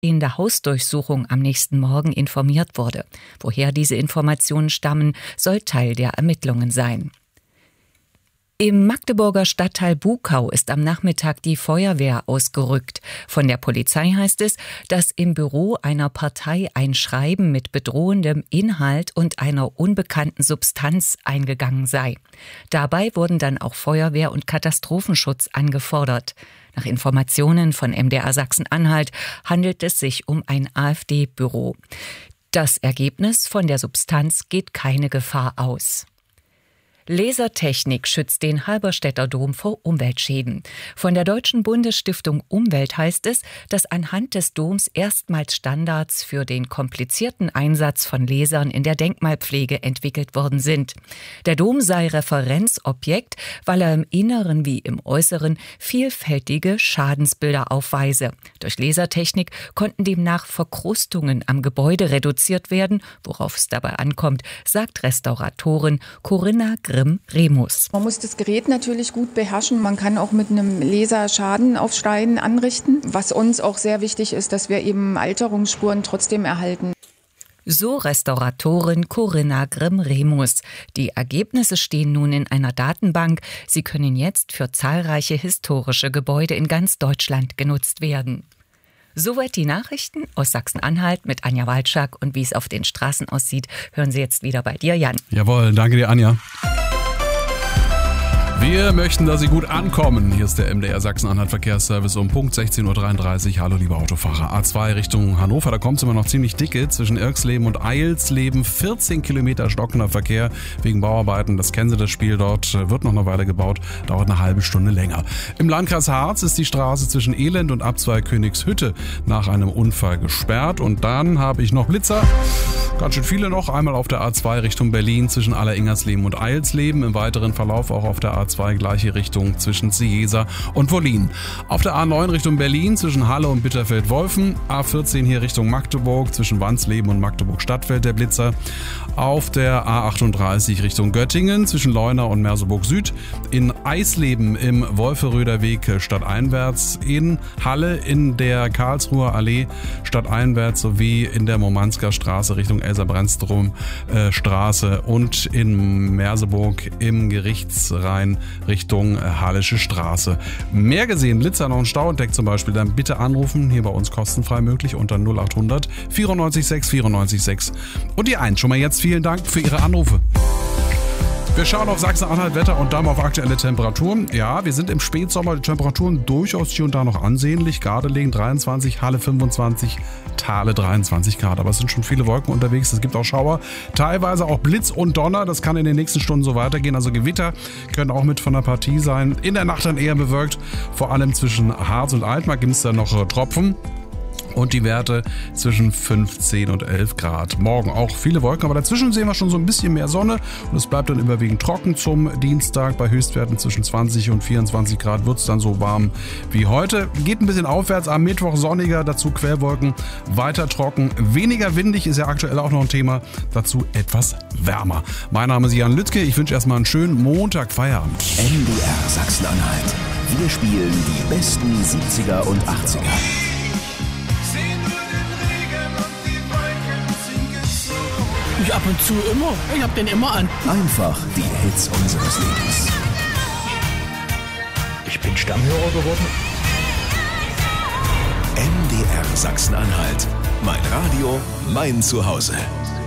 in der Hausdurchsuchung am nächsten Morgen informiert wurde. Woher diese Informationen stammen, soll Teil der Ermittlungen sein. Im Magdeburger Stadtteil Buckau ist am Nachmittag die Feuerwehr ausgerückt. Von der Polizei heißt es, dass im Büro einer Partei ein Schreiben mit bedrohendem Inhalt und einer unbekannten Substanz eingegangen sei. Dabei wurden dann auch Feuerwehr und Katastrophenschutz angefordert. Nach Informationen von MDR Sachsen-Anhalt handelt es sich um ein AfD-Büro. Das Ergebnis von der Substanz geht keine Gefahr aus. Lasertechnik schützt den Halberstädter Dom vor Umweltschäden. Von der Deutschen Bundesstiftung Umwelt heißt es, dass anhand des Doms erstmals Standards für den komplizierten Einsatz von Lasern in der Denkmalpflege entwickelt worden sind. Der Dom sei Referenzobjekt, weil er im Inneren wie im Äußeren vielfältige Schadensbilder aufweise. Durch Lasertechnik konnten demnach Verkrustungen am Gebäude reduziert werden, worauf es dabei ankommt, sagt Restauratorin Corinna Grimm-Remus. Man muss das Gerät natürlich gut beherrschen. Man kann auch mit einem Laser Schaden auf Steinen anrichten. Was uns auch sehr wichtig ist, dass wir eben Alterungsspuren trotzdem erhalten. So Restauratorin Corinna Grimm-Remus. Die Ergebnisse stehen nun in einer Datenbank. Sie können jetzt für zahlreiche historische Gebäude in ganz Deutschland genutzt werden. Soweit die Nachrichten aus Sachsen-Anhalt mit Anja Walczak. Und wie es auf den Straßen aussieht, hören Sie jetzt wieder bei dir, Jan. Jawohl, danke dir, Anja. Wir möchten, dass Sie gut ankommen. Hier ist der MDR Sachsen-Anhalt Verkehrsservice um Punkt 16.33 Uhr. Hallo, liebe Autofahrer. A2 Richtung Hannover, da kommt es immer noch ziemlich dicke. Zwischen Irksleben und Eilsleben 14 Kilometer stockender Verkehr wegen Bauarbeiten. Das kennen Sie, das Spiel dort. Wird noch eine Weile gebaut, dauert eine halbe Stunde länger. Im Landkreis Harz ist die Straße zwischen Elend und Abzweig Königshütte nach einem Unfall gesperrt. Und dann habe ich noch Blitzer. Ganz schön viele noch. Einmal auf der A2 Richtung Berlin zwischen Alleringersleben und Eilsleben. Im weiteren Verlauf auch auf der A2 gleiche Richtung zwischen Ciesa und Wollin. Auf der A9 Richtung Berlin zwischen Halle und Bitterfeld-Wolfen. A14 hier Richtung Magdeburg zwischen Wandsleben und Magdeburg-Stadtfeld der Blitzer. Auf der A38 Richtung Göttingen zwischen Leuna und Merseburg Süd. In Eisleben im Wolferöder Weg stadteinwärts. In Halle in der Karlsruher Allee stadteinwärts sowie in der Momansker Straße Richtung Elsa-Brennstrom Straße und in Merseburg im Gerichtsrhein Richtung Hallische Straße. Mehr gesehen, Blitzer noch ein Stauentdeck zum Beispiel, dann bitte anrufen, hier bei uns kostenfrei möglich unter 0800 94 6 94 6. Und die 1. Schon mal jetzt vielen Dank für Ihre Anrufe. Wir schauen auf Sachsen-Anhalt Wetter und dann auf aktuelle Temperaturen. Ja, wir sind im Spätsommer, die Temperaturen durchaus hier und da noch ansehnlich. Gardelegen 23, Halle 25, Thale 23 Grad. Aber es sind schon viele Wolken unterwegs. Es gibt auch Schauer, teilweise auch Blitz und Donner. Das kann in den nächsten Stunden so weitergehen. Also Gewitter können auch mit von der Partie sein. In der Nacht dann eher bewölkt. Vor allem zwischen Harz und Altmark gibt es dann noch Tropfen. Und die Werte zwischen 15 und 11 Grad. Morgen auch viele Wolken, aber dazwischen sehen wir schon so ein bisschen mehr Sonne. Und es bleibt dann überwiegend trocken zum Dienstag. Bei Höchstwerten zwischen 20 und 24 Grad wird es dann so warm wie heute. Geht ein bisschen aufwärts, am Mittwoch sonniger, dazu Quellwolken, weiter trocken. Weniger windig ist ja aktuell auch noch ein Thema, dazu etwas wärmer. Mein Name ist Jan Lüttke, ich wünsche erstmal einen schönen Montag, Feierabend. MDR Sachsen-Anhalt. Wir spielen die besten 70er und 80er. Ich ab und zu immer. Ich hab den immer an. Einfach die Hits unseres Lebens. Ich bin Stammhörer geworden. MDR Sachsen-Anhalt. Mein Radio, mein Zuhause.